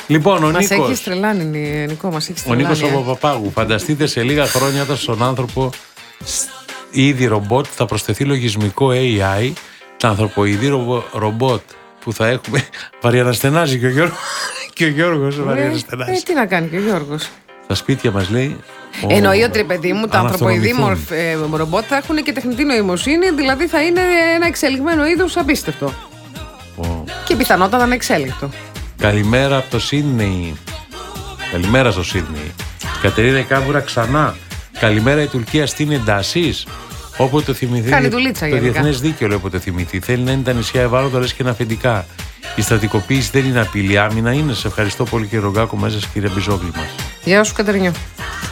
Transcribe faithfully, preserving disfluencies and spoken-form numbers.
Λοιπόν, ο Μας Νίκος. έχει τρελάνει, Νικό, μας έχει τρελάνει. Ο Νίκος ο Παπαπάγου. Φανταστείτε σε λίγα χρόνια όταν στον άνθρωπο ήδη ρομπότ θα προσθεθεί λογισμικό έι άι, τα ανθρωποειδή ρομπο, ρομπότ που θα έχουμε. Βαριαναστενάζει και ο Γιώργος. Και ο Γιώργος βαριαναστενάζει. Ε, τι να κάνει και ο Γιώργος. Στα σπίτια μας λέει. Ο... Εννοεί ότι, ρε παιδί μου, τα ανθρωποειδή ε, ρομπότ θα έχουν και τεχνητή νοημοσύνη, δηλαδή θα είναι ένα εξελιγμένο είδος απίστευτο. Ο... Και πιθανότατα ανεξέλεγκτο. Καλημέρα από το Σίδνεϊ. Καλημέρα στο Σίδνεϊ. Κατερίνα Κάβουρα ξανά. Καλημέρα η Τουρκία στην εντάσεις. Όποτε το θυμηθεί. Κάνει δουλίτσα, το διεθνές δίκαιο λέει όποτε θυμηθεί. Θέλει να είναι τα νησιά ευάλωτα λες και είναι αφεντικά. Η στρατικοποίηση δεν είναι απειλή, άμυνα είναι. Σε ευχαριστώ πολύ, κύριε Ρογκάκο, μέσα κύριε Μπιζόγλη μας. Γεια σου, Κατερινιό.